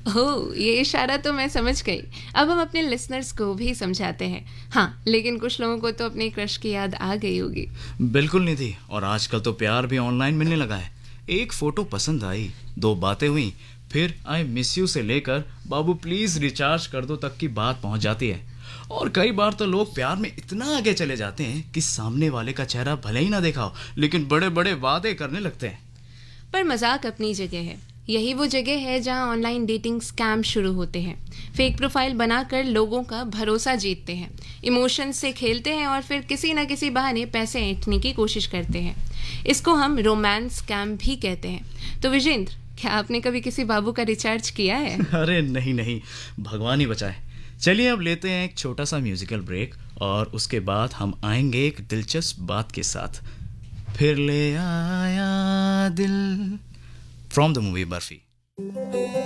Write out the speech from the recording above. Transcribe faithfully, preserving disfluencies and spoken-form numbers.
ओह, ये इशारा तो मैं समझ गई। अब हम अपने लिसनर्स को भी समझाते हैं। हाँ, लेकिन कुछ लोगों को तो अपने क्रश की याद आ गई होगी। बिल्कुल निधि, और आजकल तो प्यार भी ऑनलाइन मिलने लगा है। एक फोटो पसंद आई, दो बातें हुई, फिर आई मिस यू से लेकर बाबू प्लीज रिचार्ज कर दो तक की बात पहुंच जाती है। और कई बार तो लोग प्यार में इतना आगे चले जाते हैं कि सामने वाले का चेहरा भले ही ना देखा हो, लेकिन बड़े बड़े वादे करने लगते हैं। पर मजाक अपनी जगह है। यही वो जगह है जहां ऑनलाइन डेटिंग स्कैम शुरू होते हैं। फेक प्रोफाइल बनाकर लोगों का भरोसा जीतते हैं, इमोशंस से खेलते हैं और फिर किसी न किसी बहाने पैसे ऐंठने की कोशिश करते हैं। इसको हम रोमांस स्कैम भी कहते हैं। तो विजेंद्र, क्या आपने कभी किसी बाबू का रिचार्ज किया है? अरे नहीं नहीं, भगवान ही बचाए। चलिए अब लेते हैं एक छोटा सा म्यूजिकल ब्रेक, और उसके बाद हम आएंगे एक दिलचस्प बात के साथ। फिर ले आया दिल, फ्रॉम द मूवी बर्फी।